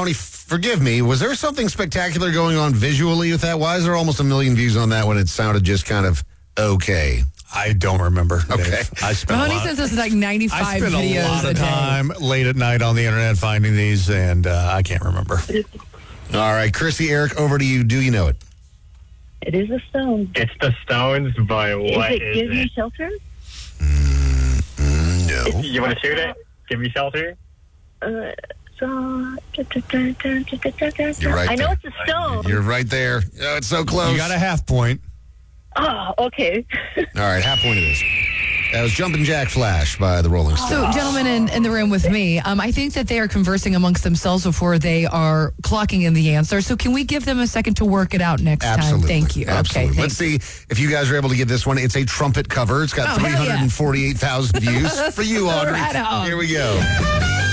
Mahoney, forgive me. Was there something spectacular going on visually with that? Why is there almost 1 million views on that when it sounded just kind of okay? I don't remember. Okay. Dave. I spent Mahoney says this is like 95 I spent videos a lot of day. time late at night on the internet finding these, and I can't remember. All right, Chrissy, Eric, over to you. Do you know it? It is the Stones. It's the Stones, but what Is it is Give Me it? Shelter? No. You want to shoot it? Give me shelter? You're right I know there. it's the Stones. You're right there. Oh, it's so close. You got a half point. Oh, okay. All right, half point it is. That was Jumpin' Jack Flash by the Rolling Stones. So, gentlemen in the room with me, I think that they are conversing amongst themselves before they are clocking in the answer. So, can we give them a second to work it out next Absolutely. time? Thank you. Absolutely. Okay, Let's see if you guys are able to get this one. It's a trumpet cover. It's got Oh, hell yeah. 348,000 views. For you, Audrey. Right on. Here we go.